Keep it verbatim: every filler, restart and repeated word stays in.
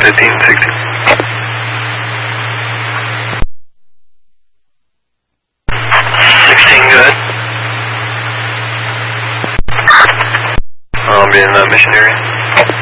fifteen, sixteen. sixteen, good. I'll be in that mission area.